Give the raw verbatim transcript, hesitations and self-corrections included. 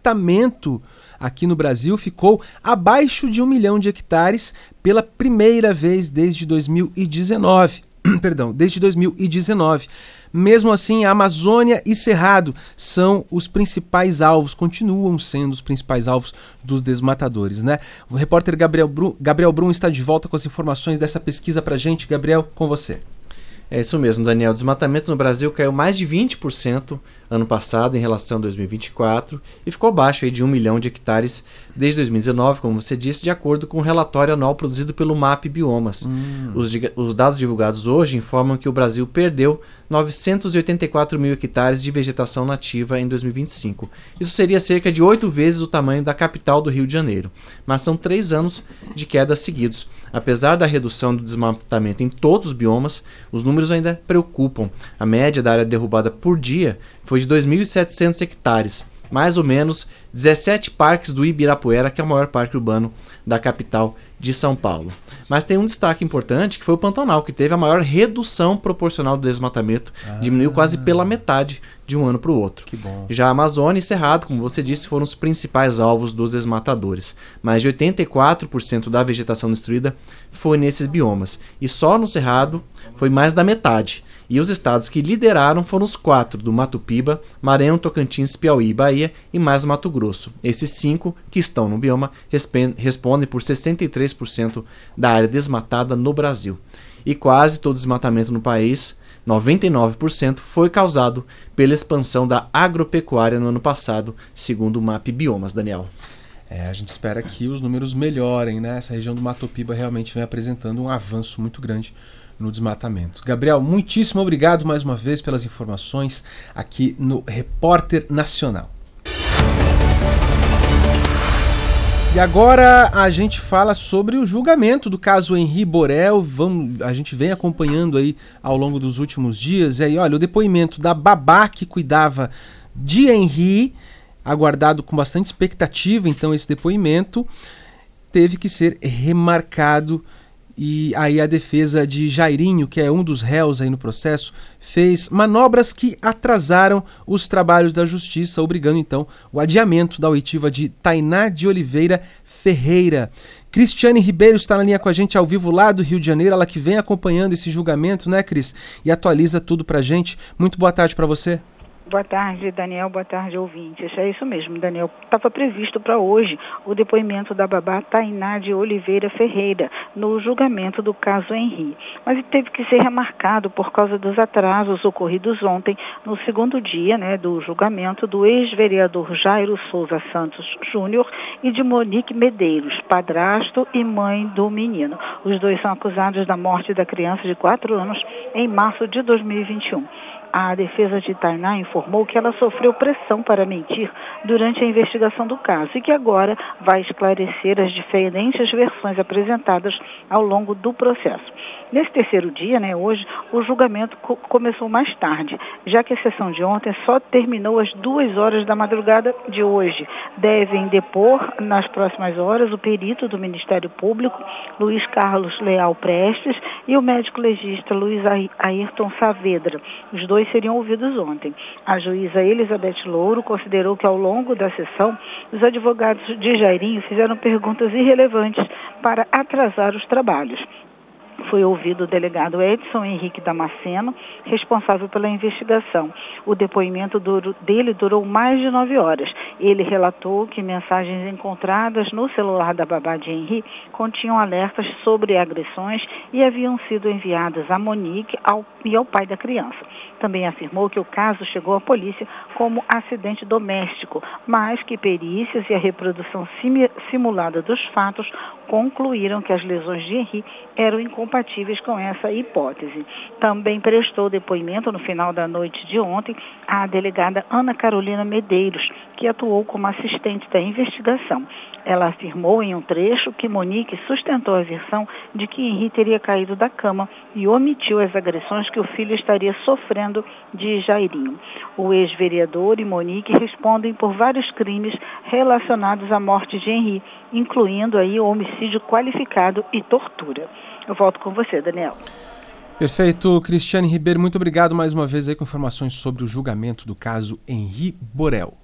desmatamento aqui no Brasil ficou abaixo de um milhão de hectares pela primeira vez desde dois mil e dezenove. Perdão, desde dois mil e dezenove. Mesmo assim, a Amazônia e Cerrado são os principais alvos, continuam sendo os principais alvos dos desmatadores, né? O repórter Gabriel Brum, Gabriel Brum está de volta com as informações dessa pesquisa pra gente. Gabriel, com você. É isso mesmo, Daniel. O desmatamento no Brasil caiu mais de vinte por cento ano passado em relação a dois mil e vinte e quatro e ficou abaixo aí de um milhão de hectares desde dois mil e dezenove, como você disse, de acordo com o relatório anual produzido pelo MAP Biomas. Hum. Os, os dados divulgados hoje informam que o Brasil perdeu novecentos e oitenta e quatro mil hectares de vegetação nativa em dois mil e vinte e cinco. Isso seria cerca de oito vezes o tamanho da capital do Rio de Janeiro. Mas são três anos de queda seguidos. Apesar da redução do desmatamento em todos os biomas, os números ainda preocupam. A média da área derrubada por dia foi de dois mil e setecentos hectares, mais ou menos dezessete parques do Ibirapuera, que é o maior parque urbano da capital de São Paulo. Mas tem um destaque importante, que foi o Pantanal, que teve a maior redução proporcional do desmatamento, ah, diminuiu quase pela metade de um ano para o outro. Que bom. Já a Amazônia e Cerrado, como você disse, foram os principais alvos dos desmatadores. Mais de oitenta e quatro por cento da vegetação destruída foi nesses biomas. E só no Cerrado foi mais da metade. E os estados que lideraram foram os quatro, do Mato Piba, Maranhão, Tocantins, Piauí e Bahia, e mais Mato Grosso. Esses cinco que estão no bioma respondem por sessenta e três por cento da área desmatada no Brasil. E quase todo desmatamento no país, noventa e nove por cento, foi causado pela expansão da agropecuária no ano passado, segundo o MAP Biomas, Daniel. É, a gente espera que os números melhorem, né? Essa região do Mato Piba realmente vem apresentando um avanço muito grande no desmatamento. Gabriel, muitíssimo obrigado mais uma vez pelas informações aqui no Repórter Nacional. E agora a gente fala sobre o julgamento do caso Henri Borel. Vamos, a gente vem acompanhando aí ao longo dos últimos dias. E aí, olha, o depoimento da babá que cuidava de Henri, aguardado com bastante expectativa, então esse depoimento teve que ser remarcado. E aí a defesa de Jairinho, que é um dos réus aí no processo, fez manobras que atrasaram os trabalhos da justiça, obrigando então o adiamento da oitiva de Tainá de Oliveira Ferreira. Cristiane Ribeiro está na linha com a gente ao vivo lá do Rio de Janeiro, ela que vem acompanhando esse julgamento, né, Cris? E atualiza tudo pra gente. Muito boa tarde para você. Boa tarde, Daniel. Boa tarde, ouvintes. É isso mesmo, Daniel. Estava previsto para hoje o depoimento da babá Tainá de Oliveira Ferreira no julgamento do caso Henri. Mas teve que ser remarcado por causa dos atrasos ocorridos ontem no segundo dia, né, do julgamento do ex-vereador Jairo Souza Santos Júnior e de Monique Medeiros, padrasto e mãe do menino. Os dois são acusados da morte da criança de quatro anos em março de dois mil e vinte e um. A defesa de Tainá informou que ela sofreu pressão para mentir durante a investigação do caso e que agora vai esclarecer as diferentes versões apresentadas ao longo do processo. Nesse terceiro dia, né, hoje, o julgamento co- começou mais tarde, já que a sessão de ontem só terminou às duas horas da madrugada de hoje. Devem depor, nas próximas horas, o perito do Ministério Público, Luiz Carlos Leal Prestes, e o médico legista Luiz Ayrton Saavedra. Os dois seriam ouvidos ontem. A juíza Elizabeth Louro considerou que ao longo da sessão, os advogados de Jairinho fizeram perguntas irrelevantes para atrasar os trabalhos. Foi ouvido o delegado Edson Henrique Damasceno, responsável pela investigação. O depoimento duro, dele durou mais de nove horas. Ele relatou que mensagens encontradas no celular da babá de Henri continham alertas sobre agressões e haviam sido enviadas a Monique ao, e ao pai da criança. Também afirmou que o caso chegou à polícia como acidente doméstico, mas que perícias e a reprodução sim, simulada dos fatos concluíram que as lesões de Henri eram incompatíveis com essa hipótese. Também prestou depoimento no final da noite de ontem a delegada Ana Carolina Medeiros, que atuou como assistente da investigação. Ela afirmou em um trecho que Monique sustentou a versão de que Henri teria caído da cama e omitiu as agressões que o filho estaria sofrendo de Jairinho. O ex-vereador e Monique respondem por vários crimes relacionados à morte de Henri, incluindo aí o homicídio qualificado e tortura. Eu volto com você, Daniel. Perfeito, Cristiane Ribeiro, muito obrigado mais uma vez aí com informações sobre o julgamento do caso Henri Borel.